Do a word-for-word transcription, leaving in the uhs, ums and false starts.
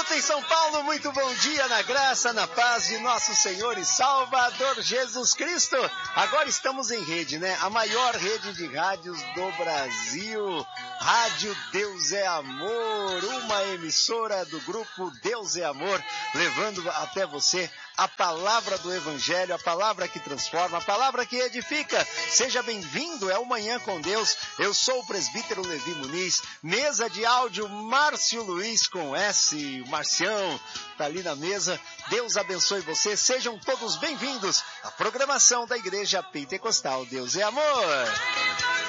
Escuta em São Paulo, muito bom dia na graça, na paz de nosso Senhor e Salvador Jesus Cristo. Agora estamos em rede, né? A maior rede de rádios do Brasil. Rádio Deus é Amor, uma emissora do grupo Deus é Amor, levando até você a palavra do Evangelho, a palavra que transforma, a palavra que edifica. Seja bem-vindo, é o Manhã com Deus. Eu sou o presbítero Levi Muniz, mesa de áudio Márcio Luiz com S, o Marcião tá ali na mesa. Deus abençoe você, sejam todos bem-vindos à programação da Igreja Pentecostal Deus é Amor.